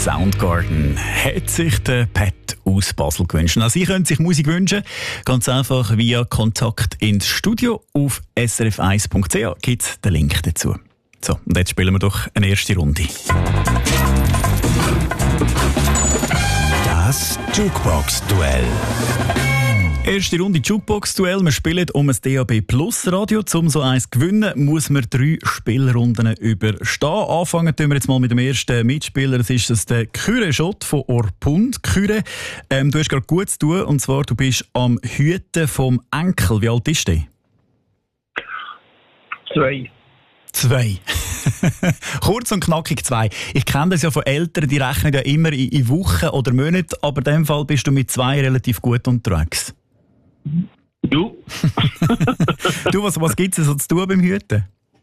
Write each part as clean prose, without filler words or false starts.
Soundgarden hat sich der Pat aus Basel gewünscht. Also Sie können sich Musik wünschen, ganz einfach via Kontakt ins Studio. Auf srf1.ch gibt es den Link dazu. So, und jetzt spielen wir doch eine erste Runde. Das Jukebox-Duell. Erste Runde Jukebox-Duell. Wir spielen um ein DAB Plus Radio. Um so eins zu gewinnen, muss man 3 Spielrunden überstehen. Anfangen tun wir jetzt mal mit dem ersten Mitspieler. Das ist der Kyre Schott von Orpund. Kyre, du hast gerade gut zu tun. Und zwar, du bist am Hüten vom Enkel. Wie alt ist der? 2. 2. Kurz und knackig 2. Ich kenne das ja von Eltern, die rechnen ja immer in Wochen oder Monaten, aber in dem Fall bist du mit 2 relativ gut unterwegs. Du? Du, was gibt es so zu tun beim Hüten?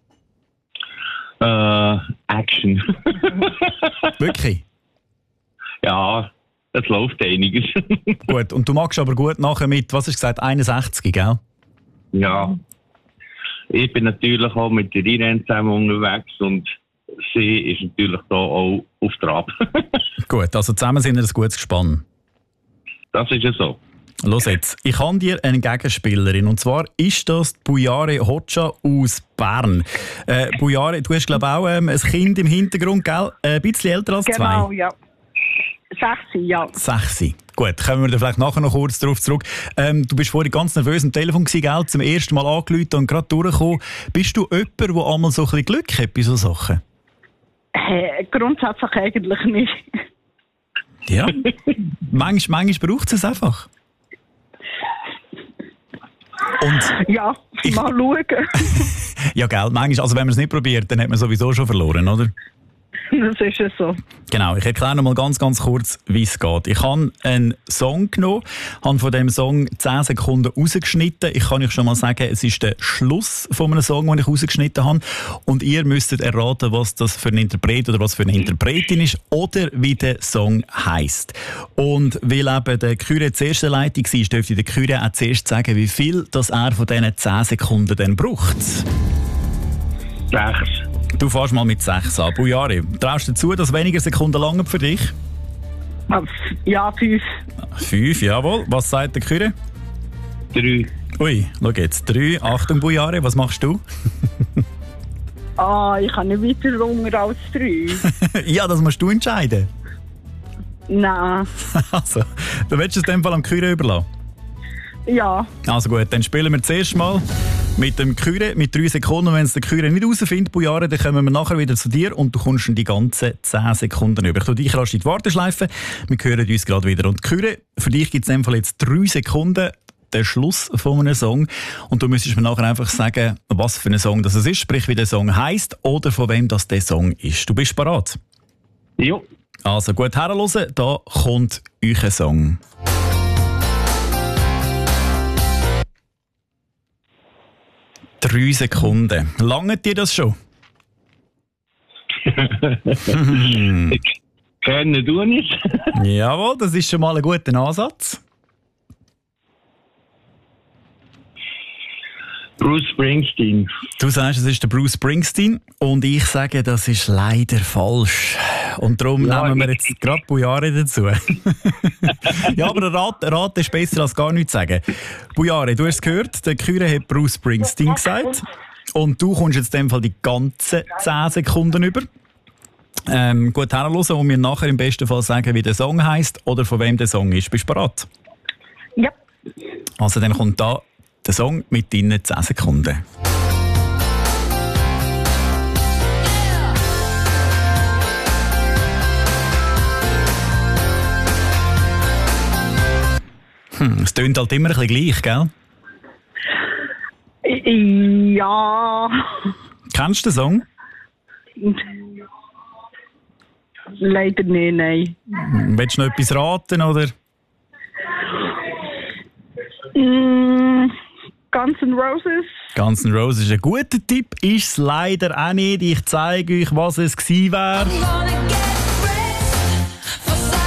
Action. Wirklich? Ja, es läuft einiges. Gut, und du magst aber gut nachher mit, was hast du gesagt, 61, gell? Ja. Ich bin natürlich auch mit der Irene zusammen unterwegs und sie ist natürlich da auch auf Trab. Gut, also zusammen sind wir ein gutes Gespann. Das ist ja so. Los jetzt, ich habe dir eine Gegenspielerin und zwar ist das Bujare Hoxha aus Bern. Bujare, du hast glaube ich auch ein Kind im Hintergrund, gell? Ein bisschen älter als 2. Genau, ja. 6, ja. 6. Gut, kommen wir da vielleicht nachher noch kurz darauf zurück. Du bist vorhin ganz nervös am Telefon gewesen, gell? Zum ersten Mal angerufen und gerade durchgekommen. Bist du jemand, der einmal so ein bisschen Glück hat bei solchen Sachen? Grundsätzlich eigentlich nicht. Ja. manchmal braucht es einfach. Und ja, mal schauen. ja, gell, manchmal, also wenn man es nicht probiert, dann hat man sowieso schon verloren, oder? Das ist ja so. Genau, ich erkläre noch mal ganz kurz, wie es geht. Ich habe einen Song genommen, habe von diesem Song 10 Sekunden rausgeschnitten. Ich kann euch schon mal sagen, es ist der Schluss von einem Song, den ich rausgeschnitten habe. Und ihr müsstet erraten, was das für ein Interpret oder was für eine Interpretin ist oder wie der Song heisst. Und weil eben der Kyre zuerst in der Leitung war, dürfte der Kyre auch zuerst sagen, wie viel das er von diesen 10 Sekunden dann braucht. 6. Du fährst mal mit 6 an. Bujari, traust du zu, dass weniger Sekunden langen für dich? Ja, 5. 5, jawohl. Was sagt der Kyre? 3. Ui, schau jetzt. 3. Achtung, Bujari, was machst du? Ich habe nicht weiter Hunger als 3. Ja, das musst du entscheiden. Nein. Also, du willst es in dem Fall am Kyre überlassen? Ja. Also gut, dann spielen wir zuerst mal mit dem Kyre mit 3 Sekunden. Wenn es der Kyre nicht herausfindet, Bujare, dann kommen wir nachher wieder zu dir und du kommst in die ganzen 10 Sekunden über. Ich tue dich rasch in die Warteschleife. Wir hören uns gerade wieder. Und Kyre, für dich gibt es in dem Fall jetzt 3 Sekunden, der Schluss von einem Song. Und du müsstest mir nachher einfach sagen, was für ein Song das ist, sprich wie der Song heisst oder von wem das der Song ist. Du bist bereit? Jo. Also gut, herhören, da kommt euer Song. «3 Sekunden. Langt dir das schon?» Kennen du nicht? Jawohl, das ist schon mal ein guter Ansatz. Bruce Springsteen. Du sagst, es ist der Bruce Springsteen und ich sage, das ist leider falsch. Und darum nehmen wir jetzt gerade Bujare dazu. Ja, aber ein Rat ist besser als gar nichts sagen. Bujare, du hast es gehört, der Kyre hat Bruce Springsteen gesagt. Und du kommst jetzt in dem Fall die ganzen 10 Sekunden über. Gut herhören und mir nachher im besten Fall sagen, wie der Song heisst oder von wem der Song ist. Bist du bereit? Ja. Also dann kommt da der Song mit deinen 10 Sekunden. Es tönt halt immer ein bisschen gleich, gell? Ja. Kennst du den Song? Leider nicht, nein. Willst du noch etwas raten, oder? Guns N' Roses. Guns N' Roses ist ein guter Tipp, ist es leider auch nicht. Ich zeige euch, was es gewesen wäre.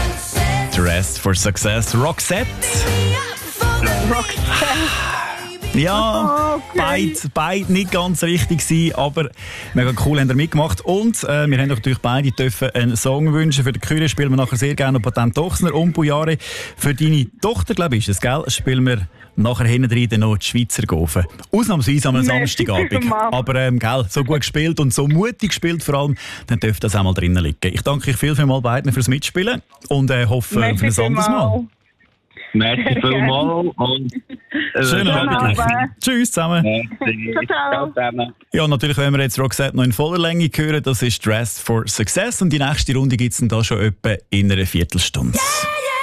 Dressed for Success, Roxette. Ja, Okay. beide nicht ganz richtig gewesen, aber mega cool haben ihr mitgemacht. Und wir haben natürlich beide dürfen einen Song wünschen. Für den Kyrie spielen wir nachher sehr gerne noch Patent Ochsner und Bujare. Für deine Tochter, glaube ich, ist es, gell? Spielen wir nachher hinten rein noch die Schweizer Gofen. Ausnahmsweise am Samstagabend. vielmals. Aber gell, so gut gespielt und so mutig gespielt vor allem, dann dürfte das auch mal drinnen liegen. Ich danke euch vielmals beiden fürs Mitspielen und hoffe Merci für ein anderes Mal. vielmals. Merci vielmals und Schönen Abend. Tschüss zusammen. Merci. Ciao, ciao. Ciao zusammen. Ja, natürlich wollen wir jetzt Roxette noch in voller Länge hören. Das ist Dressed for Success und die nächste Runde gibt es dann da schon etwa in einer Viertelstunde.